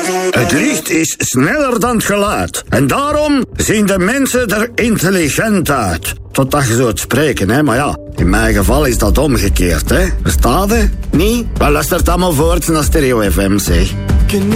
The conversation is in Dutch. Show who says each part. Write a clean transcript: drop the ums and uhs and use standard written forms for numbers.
Speaker 1: Het licht is sneller dan het geluid. En daarom zien de mensen er intelligent uit. Totdat je zo het spreken, hè. Maar ja, in mijn geval is dat omgekeerd, hè. Verstaat je? Niet? Wel, luistert allemaal voort naar Stereo FM, zeg.